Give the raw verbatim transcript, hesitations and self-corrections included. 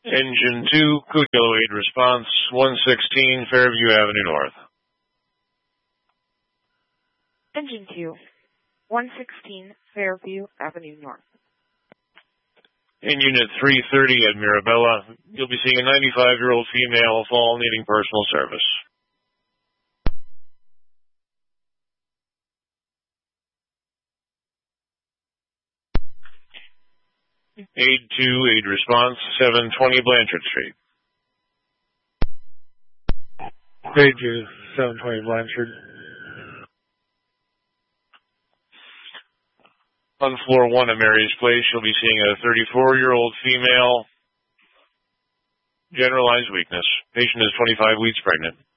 Engine two, Code Yellow eight response, one sixteen Fairview Avenue North. Engine two, one sixteen Fairview Avenue North. In Unit three thirty at Mirabella, you'll be seeing a ninety-five-year-old female fall needing personal service. Aid two, aid response, seven twenty Blanchard Street. Aid two, seven twenty Blanchard. On floor one at Mary's Place, you'll be seeing a thirty-four-year-old female, generalized weakness. Patient is twenty-five weeks pregnant.